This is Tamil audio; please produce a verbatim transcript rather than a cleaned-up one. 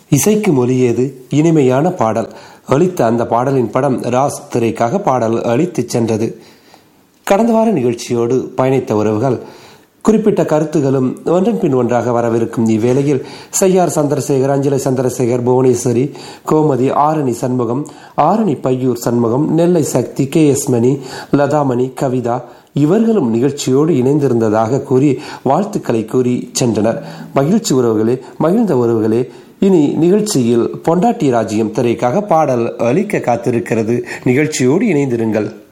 இசைக்கு மொழியேது இனிமையான பாடல் அளித்த அந்த பாடலின் படம் ராஸ் திரைக்காக பாடல் அளித்து சென்றது. கடந்த வார நிகழ்ச்சியோடு பயணித்த உறவுகள் குறிப்பிட்ட கருத்துகளும் ஒன்றன் பின் ஒன்றாக வரவிருக்கும் இவ்வேளையில் செய்யார் சந்திரசேகர், அஞ்சலி சந்திரசேகர், புவனேஸ்வரி, கோமதி, ஆரணி சண்முகம், ஆரணி பையூர் சண்முகம், நெல்லை சக்தி, கே எஸ் மணி, லதாமணி, கவிதா இவர்களும் நிகழ்ச்சியோடு இணைந்திருந்ததாக கூறி வாழ்த்துக்களை கூறி சென்றனர். மகிழ்ச்சி உறவுகளே, மகிழ்ந்த உறவுகளே, இனி நிகழ்ச்சியில் பொண்டாட்டி ராஜ்யம் திரைக்காக பாடல் அளிக்க காத்திருக்கிறது. நிகழ்ச்சியோடு இணைந்திருங்கள்.